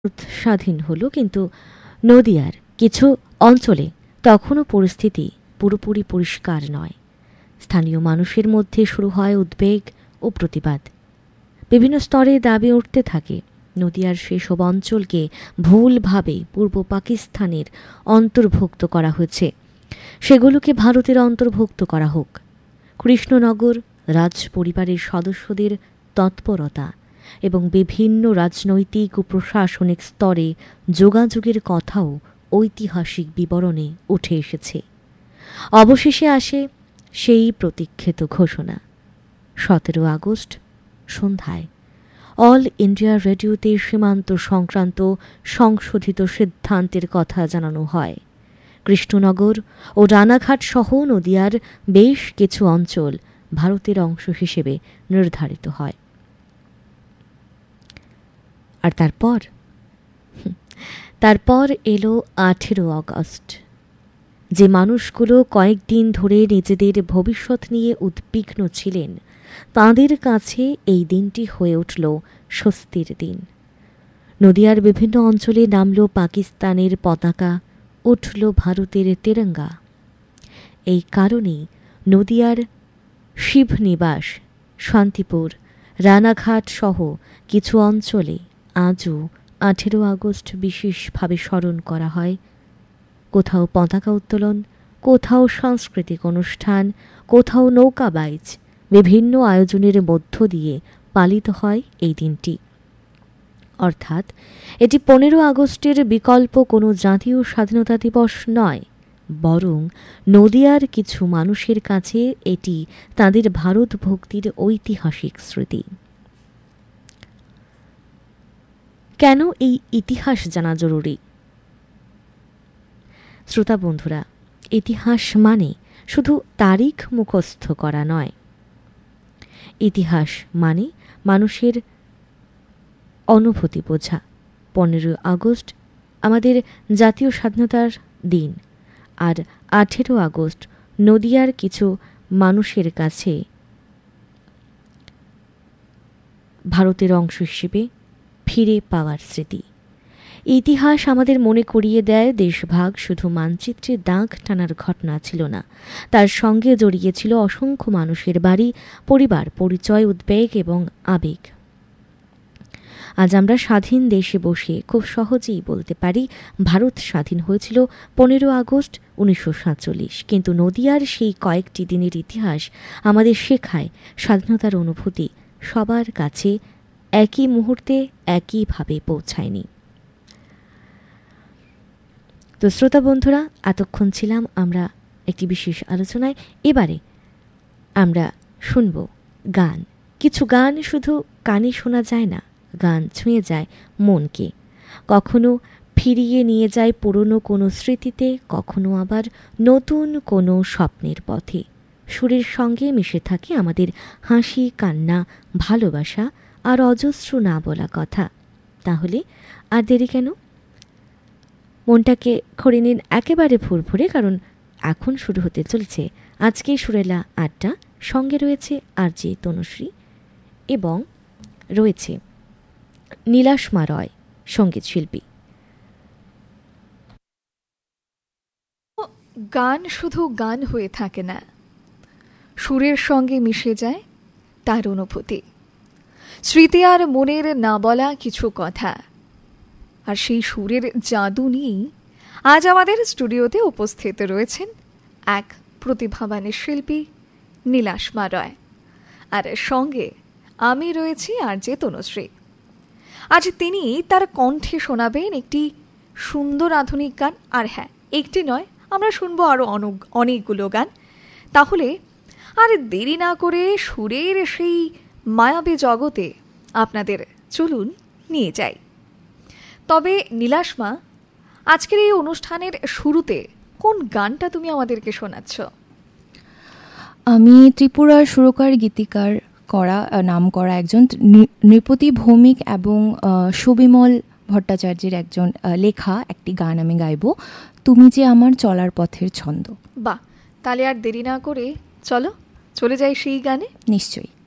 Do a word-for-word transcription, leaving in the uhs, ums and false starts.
স্বাধীন হলো, কিন্তু নদিয়ার কিছু অঞ্চলে তখনও পরিস্থিতি পুরোপুরি পরিষ্কার নয়। স্থানীয় মানুষের মধ্যে শুরু হয় উদ্বেগ ও প্রতিবাদ। বিভিন্ন স্তরে দাবি উঠতে থাকে নদিয়ার সেসব অঞ্চলকে ভুলভাবে পূর্ব পাকিস্তানের অন্তর্ভুক্ত করা হয়েছে, সেগুলোকে ভারতের অন্তর্ভুক্ত করা হোক। কৃষ্ণনগর রাজ পরিবারের সদস্যদের তৎপরতা এবং বিভিন্ন রাজনৈতিক ও প্রশাসনিক স্তরে যোগাযোগের কথাও ঐতিহাসিক বিবরণে উঠে এসেছে। অবশেষে আসে সেই প্রতীক্ষিত ঘোষণা। সতেরো আগস্ট সন্ধ্যায় অল ইন্ডিয়া রেডিওতে সীমান্ত সংক্রান্ত সংশোধিত সিদ্ধান্তের কথা জানানো হয়। কৃষ্ণনগর ও রানাঘাট সহ নদিয়ার বেশ কিছু অঞ্চল ভারতের অংশ হিসেবে নির্ধারিত হয়। আর তারপর তারপর এলো আঠেরো আগস্ট। যে মানুষগুলো কয়েকদিন ধরে নিজেদের ভবিষ্যৎ নিয়ে উদ্বিগ্ন ছিলেন, তাঁদের কাছে এই দিনটি হয়ে উঠল স্বস্তির দিন। নদিয়ার বিভিন্ন অঞ্চলে নামল পাকিস্তানের পতাকা, উঠল ভারতের তেরঙ্গা। এই কারণেই নদিয়ার শিবনিবাস, শান্তিপুর, রানাঘাট সহ কিছু অঞ্চলে আজও আঠেরো আগস্ট বিশেষভাবে স্মরণ করা হয়। কোথাও পতাকা উত্তোলন, কোথাও সাংস্কৃতিক অনুষ্ঠান, কোথাও নৌকাবাইজ, বিভিন্ন আয়োজনের মধ্য দিয়ে পালিত হয় এই দিনটি। অর্থাৎ এটি পনেরো আগস্টের বিকল্প কোনো জাতীয় স্বাধীনতা দিবস নয়, বরং নদিয়ার কিছু মানুষের কাছে এটি তাদের ভারত ভক্তির ঐতিহাসিক স্মৃতি। কেন এই ইতিহাস জানা জরুরি? শ্রোতা বন্ধুরা, ইতিহাস মানে শুধু তারিখ মুখস্থ করা নয়। ইতিহাস মানে মানুষের অনুভূতি বোঝা। পনেরো আগস্ট আমাদের জাতীয় স্বাধীনতার দিন, আর আঠেরো আগস্ট নদিয়ার কিছু মানুষের কাছে ভারতের অংশ হিসেবে ফিরে পাওয়ার স্মৃতি। ইতিহাস আমাদের মনে করিয়ে দেয় দেশভাগ শুধু মানচিত্রে দাগ টানার ঘটনা ছিল না, তার সঙ্গে জড়িয়েছিল অসংখ্য মানুষের বাড়ি, পরিবার, পরিচয়, উদ্বেগ এবং আবেগ। আজ আমরা স্বাধীন দেশে বসে খুব সহজেই বলতে পারি ভারত স্বাধীন হয়েছিল পনেরো আগস্ট উনিশশো সাতচল্লিশ, কিন্তু নদিয়ার সেই কয়েকটি দিনের ইতিহাস আমাদের শেখায় স্বাধীনতার অনুভূতি সবার কাছে একই মুহূর্তে একইভাবে পৌঁছায়নি। তো শ্রোতা বন্ধুরা, এতক্ষণ ছিলাম আমরা একটি বিশেষ আলোচনায়। এবারে আমরা শুনব গান। কিছু গান শুধু কানে শোনা যায় না, গান ছুঁয়ে যায় মনকে। কখনো ফিরিয়ে নিয়ে যায় পুরনো কোনো স্মৃতিতে, কখনো আবার নতুন কোনো স্বপ্নের পথে। সুরের সঙ্গে মিশে থাকে আমাদের হাসি, কান্না, ভালোবাসা আর অজস্র না বলা কথা। তাহলে আর দেরি কেন? মনটাকে খড়ে নিন একেবারে ফুরফুরে, কারণ এখন শুরু হতে চলছে আজকে সুরেলা আড্ডা। সঙ্গে রয়েছে আর জে তনুশ্রী এবং রয়েছে নীলাশমা রয়, সঙ্গীত শিল্পী। গান শুধু গান হয়ে থাকে না, সুরের সঙ্গে মিশে যায় তার অনুভূতি, স্মৃতি আর মনের না বলা কিছু কথা। আর সেই সুরের জাদু নিয়েই আজ আমাদের স্টুডিওতে উপস্থিত রয়েছেন এক প্রতিভাবান শিল্পী নীলাশমা রয়, আর সঙ্গে আমি রয়েছি আর জে তনুশ্রী। আজ তিনি তার কণ্ঠে শোনাবেন একটি সুন্দর আধুনিক গান। আর হ্যাঁ, একটি নয়, আমরা শুনবো আরও অনেকগুলো গান। তাহলে আর দেরি না করে সুরের সেই মায়াবী জগতে আপনাদের চলুন নিয়ে যাই। তবে নীলাশমা, আজকের এই অনুষ্ঠানের শুরুতে কোন গানটা তুমি আমাদেরকে শোনাচ্ছ? আমি ত্রিপুরার সুরকার গীতিকার করা নাম করা একজন নৃপতি ভৌমিক এবং সুবিমল ভট্টাচার্যের একজন লেখা একটি গান আমি গাইব, তুমি যে আমার চলার পথের ছন্দ। বাহ, তাহলে আর দেরি না করে চলো চলে যাই সেই গানে। নিশ্চয়ই।